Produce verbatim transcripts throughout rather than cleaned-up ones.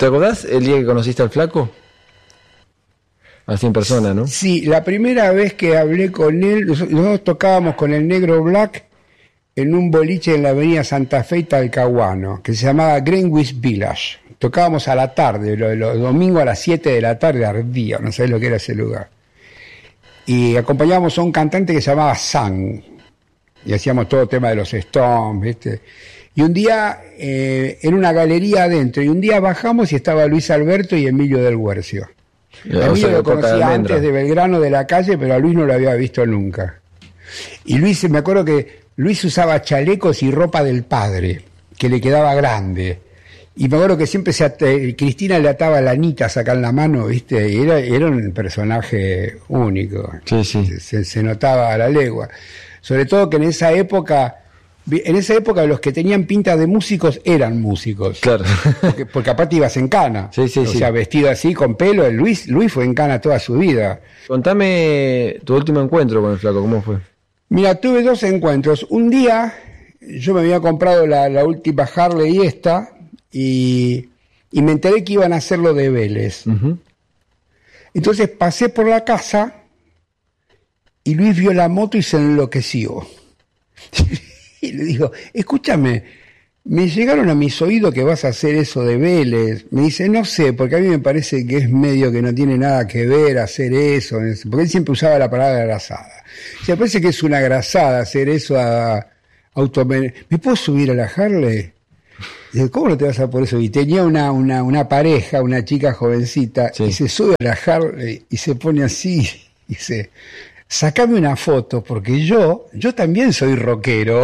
¿Te acordás el día que conociste al Flaco? Así en persona, ¿no? Sí, la primera vez que hablé con él, nosotros tocábamos con el Negro Black en un boliche en la avenida Santa Fe y Talcahuano, que se llamaba Greenwich Village. Tocábamos a la tarde, los, los domingos a las siete de la tarde ardía, no sabés lo que era ese lugar. Y acompañábamos a un cantante que se llamaba Sang, y hacíamos todo el tema de los Stones, ¿viste? Y un día, eh, en una galería adentro, y un día bajamos y estaba Luis Alberto y Emilio del Guercio. A Emilio lo conocía antes de Belgrano, de la calle, pero a Luis no lo había visto nunca. Y Luis, me acuerdo que Luis usaba chalecos y ropa del padre, que le quedaba grande. Y me acuerdo que siempre se at- Cristina le ataba lanitas acá en la mano, ¿viste? Y era, era un personaje único. Sí, sí. Se, se notaba a la legua. Sobre todo que en esa época, en esa época los que tenían pinta de músicos eran músicos. Claro. Porque, porque aparte ibas en cana. Sí, sí, o sí. sea, vestido así, con pelo. Luis, Luis fue en cana toda su vida. Contame tu último encuentro con el Flaco, ¿cómo fue? Mira, tuve dos encuentros. Un día yo me había comprado la, la última Harley esta y, y me enteré que iban a hacerlo de Vélez. Uh-huh. Entonces pasé por la casa y Luis vio la moto y se enloqueció. Y le digo, escúchame, me llegaron a mis oídos que vas a hacer eso de Vélez. Me dice, no sé, porque a mí me parece que es medio que no tiene nada que ver hacer eso, porque él siempre usaba la palabra grasada. Se me parece que es una grasada hacer eso a automen... ¿Me puedo subir a la Harley? Digo, ¿cómo no te vas a por eso? Y tenía una, una, una pareja, una chica jovencita, sí. Y se sube a la Harley y se pone así, y dice, sacame una foto, porque yo, yo también soy rockero.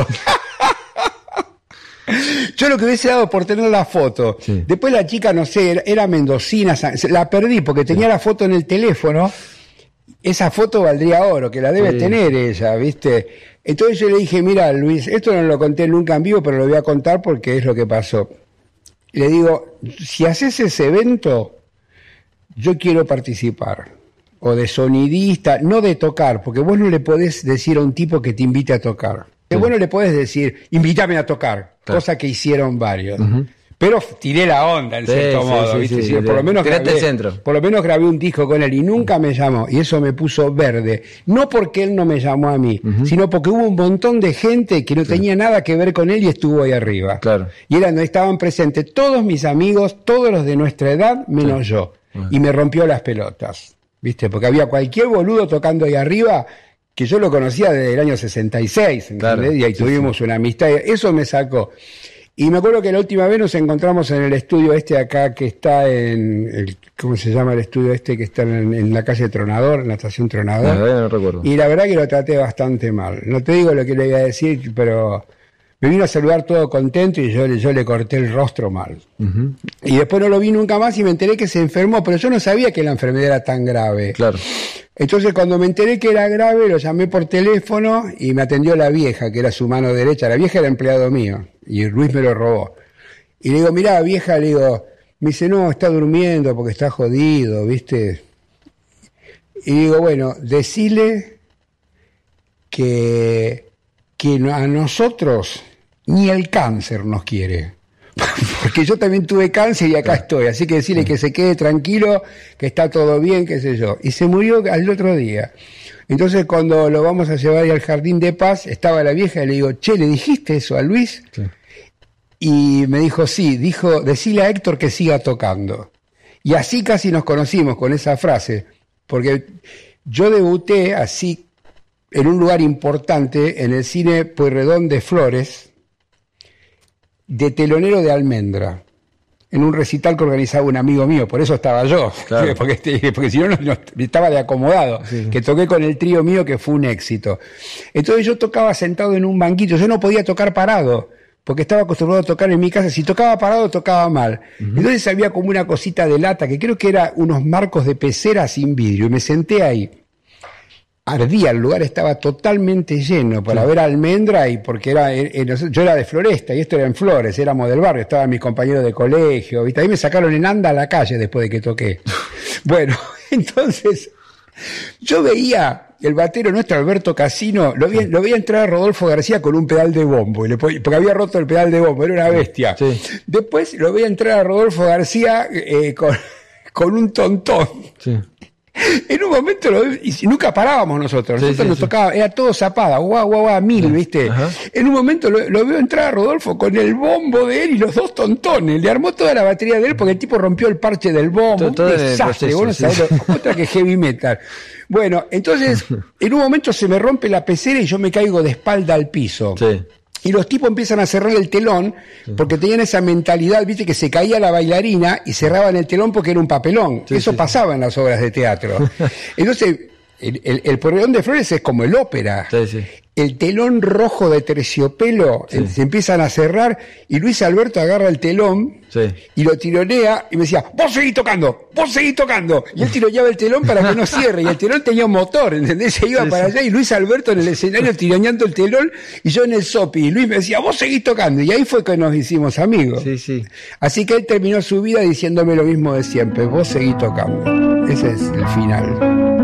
Yo lo que hubiese dado por tener la foto. Sí. Después la chica, no sé, era, era mendocina, la perdí porque tenía sí. la foto en el teléfono. Esa foto valdría oro, que la debe sí. tener ella, ¿viste? Entonces yo le dije, mira, Luis, esto no lo conté nunca en vivo, pero lo voy a contar porque es lo que pasó. Le digo, si haces ese evento, yo quiero participar. O de sonidista, no de tocar, porque vos no le podés decir a un tipo que te invite a tocar. Sí. Vos no le podés decir, invítame a tocar, claro. Cosa que hicieron varios. Uh-huh. Pero tiré la onda, en sí, cierto sí, modo, sí, ¿viste? Sí, sí, por, lo menos grabé, el centro. Por lo menos grabé un disco con él y nunca me llamó. Y eso me puso verde. No porque él no me llamó a mí, uh-huh. sino porque hubo un montón de gente que no claro. tenía nada que ver con él y estuvo ahí arriba. Claro. Y eran, estaban presentes todos mis amigos, todos los de nuestra edad, menos sí. yo. Uh-huh. Y me rompió las pelotas, ¿viste? Porque había cualquier boludo tocando ahí arriba que yo lo conocía desde el año sesenta y seis, claro. Y ahí sí, tuvimos sí. una amistad. Eso me sacó. Y me acuerdo que la última vez nos encontramos en el estudio este acá que está en, el, ¿cómo se llama el estudio este que está en, en la calle Tronador, en la estación Tronador? La verdad no recuerdo. Y la verdad que lo traté bastante mal. No te digo lo que le iba a decir, pero me vino a saludar todo contento y yo, yo le corté el rostro mal. Uh-huh. Y después no lo vi nunca más y me enteré que se enfermó, pero yo no sabía que la enfermedad era tan grave. Claro. Entonces cuando me enteré que era grave, lo llamé por teléfono y me atendió la vieja, que era su mano derecha. La vieja era empleado mío y Luis me lo robó. Y le digo, mirá, vieja, le digo, me dice, no, está durmiendo porque está jodido, ¿viste? Y digo, bueno, decile que, que a nosotros ni el cáncer nos quiere. Porque yo también tuve cáncer y acá claro. estoy, así que decirle que se quede tranquilo, que está todo bien, qué sé yo. Y se murió al otro día. Entonces cuando lo vamos a llevar ahí al Jardín de Paz, estaba la vieja y le digo, che, ¿le dijiste eso a Luis? Sí. Y me dijo, sí, dijo, decile a Héctor que siga tocando. Y así casi nos conocimos con esa frase, porque yo debuté así en un lugar importante, en el cine Pueyrredón de Flores, de telonero de Almendra, en un recital que organizaba un amigo mío, por eso estaba yo, claro. porque, porque si no, no, no estaba de acomodado, sí, sí. que toqué con el trío mío que fue un éxito. Entonces yo tocaba sentado en un banquito, yo no podía tocar parado, porque estaba acostumbrado a tocar en mi casa, si tocaba parado tocaba mal. Uh-huh. Entonces había como una cosita de lata, que creo que era unos marcos de pecera sin vidrio, y me senté ahí. Ardía, el lugar estaba totalmente lleno para sí. ver a Almendra y porque era, era, yo era de Floresta y esto era en Flores, éramos del barrio, estaban mis compañeros de colegio, ¿viste? Ahí me sacaron en anda a la calle después de que toqué. Bueno, entonces yo veía el batero nuestro, Alberto Casino, lo vi, sí. lo vi entrar a Rodolfo García con un pedal de bombo, y le, porque había roto el pedal de bombo, era una bestia. Sí. Después lo vi entrar a Rodolfo García eh, con, con un tontón. Sí. En un momento lo vi, y nunca parábamos nosotros, nosotros sí, nos sí, tocaba, sí. era todo zapada, guau, guau, guau, mil, sí. ¿viste? Ajá. En un momento lo, lo veo entrar a Rodolfo con el bombo de él y los dos tontones, le armó toda la batería de él porque el tipo rompió el parche del bombo, todo, un desastre, vos no sabés, otra que heavy metal. Bueno, entonces, en un momento se me rompe la pecera y yo me caigo de espalda al piso. Sí. Y los tipos empiezan a cerrar el telón porque tenían esa mentalidad, viste, que se caía la bailarina y cerraban el telón porque era un papelón. Sí, Eso sí, pasaba sí. en las obras de teatro. Entonces, el, el, el Porredón de Flores es como el ópera. Sí, sí. El telón rojo de terciopelo sí. se empiezan a cerrar y Luis Alberto agarra el telón sí. y lo tironea y me decía, vos seguís tocando, vos seguís tocando. Y él tironeaba el telón para que no cierre, y el telón tenía un motor, ¿entendés? Se iba sí, para sí. allá y Luis Alberto en el escenario tironeando el telón y yo en el sopi. Y Luis me decía, vos seguís tocando. Y ahí fue que nos hicimos amigos. Sí, sí. Así que él terminó su vida diciéndome lo mismo de siempre, vos seguís tocando. Ese es el final.